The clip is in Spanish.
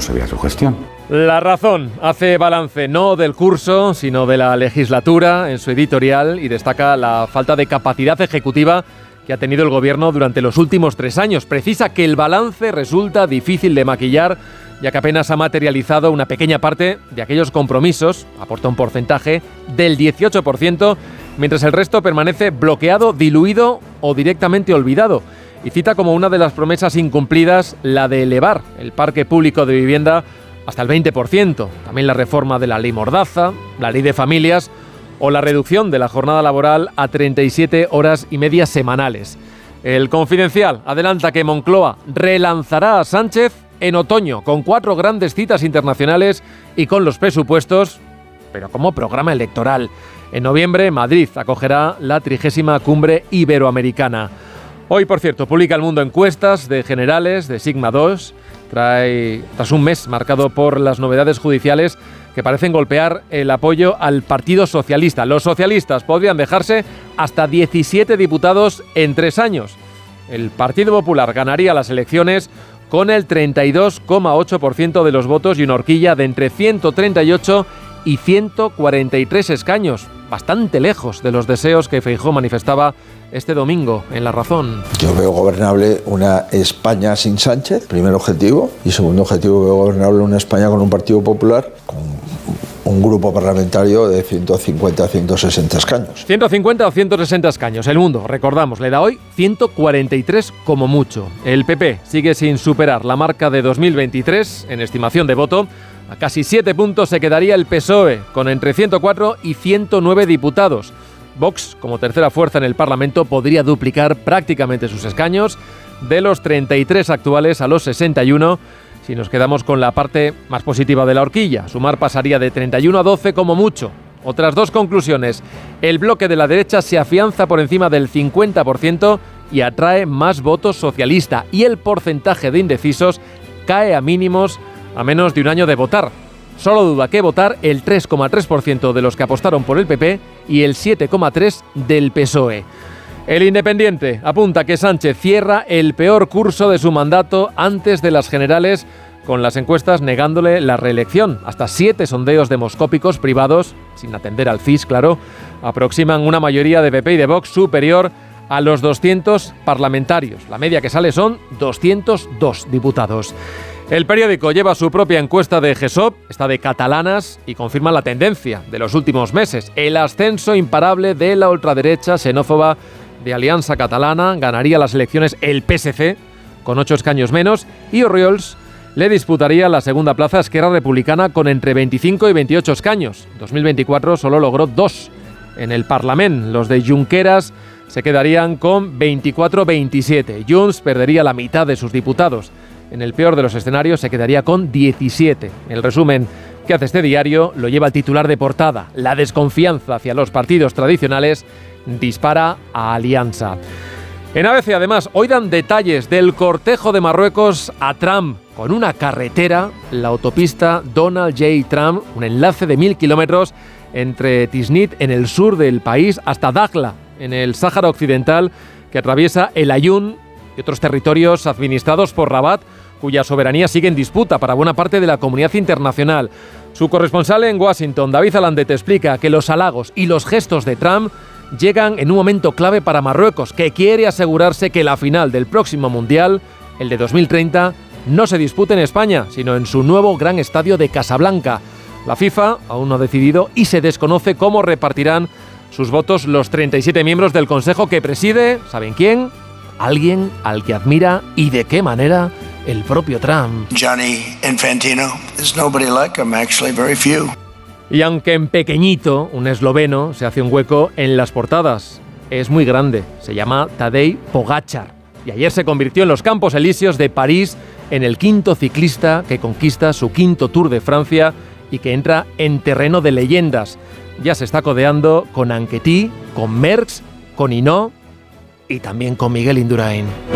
se vea su gestión. La Razón hace balance no del curso, sino de la legislatura en su editorial y destaca la falta de capacidad ejecutiva que ha tenido el gobierno durante los últimos 3 años. Precisa que el balance resulta difícil de maquillar, ya que apenas ha materializado una pequeña parte de aquellos compromisos, aporta un porcentaje del 18%, mientras el resto permanece bloqueado, diluido o directamente olvidado. Y cita como una de las promesas incumplidas la de elevar el parque público de vivienda hasta el 20%. También la reforma de la ley Mordaza, la ley de familias o la reducción de la jornada laboral a 37 horas y media semanales. El Confidencial adelanta que Moncloa relanzará a Sánchez en otoño con 4 grandes citas internacionales y con los presupuestos, pero como programa electoral. En noviembre, Madrid acogerá la 30ª Cumbre Iberoamericana. Hoy, por cierto, publica El Mundo encuestas de generales de Sigma 2. Tras un mes marcado por las novedades judiciales que parecen golpear el apoyo al Partido Socialista. Los socialistas podrían dejarse hasta 17 diputados en 3 años. El Partido Popular ganaría las elecciones con el 32,8% de los votos y una horquilla de entre 138 y 143 escaños, bastante lejos de los deseos que Feijóo manifestaba este domingo en La Razón. Yo veo gobernable una España sin Sánchez, primer objetivo, y segundo objetivo, veo gobernable una España con un Partido Popular, con un grupo parlamentario de 150 a 160 escaños. 150 o 160 escaños. El Mundo, recordamos, le da hoy 143 como mucho. El PP sigue sin superar la marca de 2023 en estimación de voto. A casi 7 puntos se quedaría el PSOE, con entre 104 y 109 diputados. Vox, como tercera fuerza en el Parlamento, podría duplicar prácticamente sus escaños, de los 33 actuales a los 61, si nos quedamos con la parte más positiva de la horquilla. Sumar pasaría de 31 a 12 como mucho. Otras 2 conclusiones. El bloque de la derecha se afianza por encima del 50% y atrae más votos socialista, y el porcentaje de indecisos cae a mínimos a menos de un año de votar. Solo duda que votar el 3,3% de los que apostaron por el PP y el 7,3% del PSOE. El Independiente apunta que Sánchez cierra el peor curso de su mandato antes de las generales, con las encuestas negándole la reelección. Hasta 7 sondeos demoscópicos privados, sin atender al CIS, claro, aproximan una mayoría de PP y de Vox superior a los 200 parlamentarios. La media que sale son 202 diputados. El periódico lleva su propia encuesta de GESOP, esta de Catalanas, y confirma la tendencia de los últimos meses. El ascenso imparable de la ultraderecha xenófoba de Alianza Catalana. Ganaría las elecciones el PSC, con 8 escaños menos, y Orriols le disputaría la segunda plaza a Esquerra Republicana con entre 25 y 28 escaños. En 2024 solo logró 2 en el Parlament. Los de Junqueras se quedarían con 24-27. Junts perdería la mitad de sus diputados. En el peor de los escenarios se quedaría con 17. El resumen que hace este diario lo lleva el titular de portada. La desconfianza hacia los partidos tradicionales dispara a Alianza. En ABC, además, hoy dan detalles del cortejo de Marruecos a Trump con una carretera, la autopista Donald J. Trump, un enlace de 1.000 kilómetros entre Tisnit, en el sur del país, hasta Dakhla, en el Sáhara Occidental, que atraviesa el Ayun y otros territorios administrados por Rabat, cuya soberanía sigue en disputa para buena parte de la comunidad internacional. Su corresponsal en Washington, David Alandet, explica que los halagos y los gestos de Trump llegan en un momento clave para Marruecos, que quiere asegurarse que la final del próximo Mundial, el de 2030, no se dispute en España, sino en su nuevo gran estadio de Casablanca. La FIFA aún no ha decidido y se desconoce cómo repartirán sus votos los 37 miembros del Consejo que preside, ¿saben quién? Alguien al que admira, y de qué manera, el propio Trump. Gianni Infantino. There's nobody like him, actually, very few. Y aunque en pequeñito, un esloveno se hace un hueco en las portadas, es muy grande. Se llama Tadej Pogačar. Y ayer se convirtió en los Campos Elíseos de París en el 5º ciclista que conquista su 5º Tour de Francia y que entra en terreno de leyendas. Ya se está codeando con Anquetil, con Merckx, con Hinault y también con Miguel Indurain.